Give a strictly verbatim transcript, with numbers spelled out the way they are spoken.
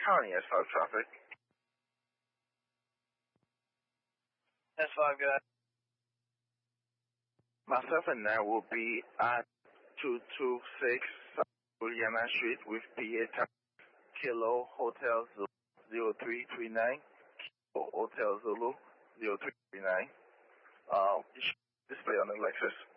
County S five traffic. S five, good. Myself and I will be at two two six Juliana Street with P A Kilo Hotel zero three three nine. Kilo Hotel Zulu zero three three nine. Um, it should display on the Lexus.